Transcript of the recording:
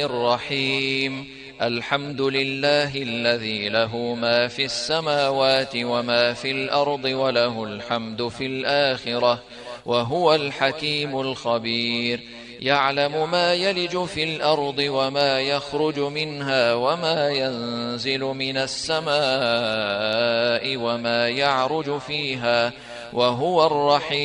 الرحيم. الحمد لله الذي له ما في السماوات وما في الأرض وله الحمد في الآخرة وهو الحكيم الخبير. يعلم ما يلج في الأرض وما يخرج منها وما ينزل من السماء وما يعرج فيها وهو الرحيم